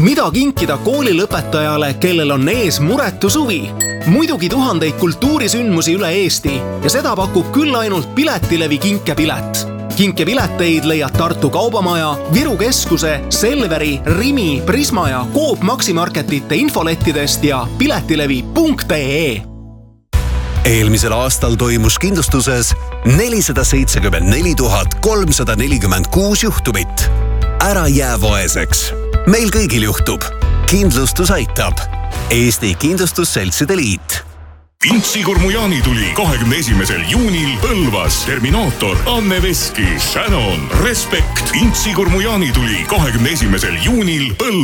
Mida kinkida koolilõpetajale, kellel on ees muretu suvi? Muidugi tuhandeid kultuurisündmusi üle Eesti ja seda pakub küll ainult Piletilevi kinkepilet. Kinkepileteid leiad Tartu Kaubamaja, Viru Keskuse, Selveri, Rimi, Prisma ja Coop Maximarketite infolettidest ja piletilevi.ee. Eelmisel aastal toimus kindlustuses 474 346 juhtumit. Ära jää vaeseks. Meil kõigil juhtub. Kindlustus aitab. Eesti Kindlustusseltside Liit. Intsigurmu jaanituli 21. juunil Põlvas. Terminaator, Anne Veski, Shannon, Respekt. Intsigurmu jaanituli 21. juunil Põlvas.